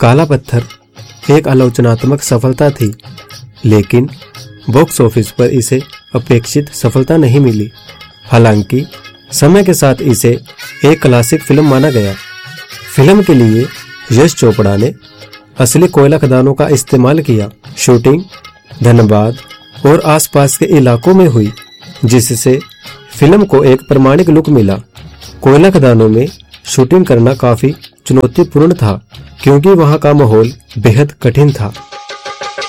काला पत्थर एक आलोचनात्मक सफलता थी, लेकिन बॉक्स ऑफिस पर इसे अपेक्षित सफलता नहीं मिली। हालांकि समय के साथ इसे एक क्लासिक फिल्म माना गया। फिल्म के लिए यश चोपड़ा ने असली कोयला खदानों का इस्तेमाल किया। शूटिंग धनबाद और आसपास के इलाकों में हुई, जिससे फिल्म को एक प्रामाणिक लुक मिला। कोयला खदानों में शूटिंग करना काफी चुनौतीपूर्ण था, क्योंकि वहां का माहौल बेहद कठिन था।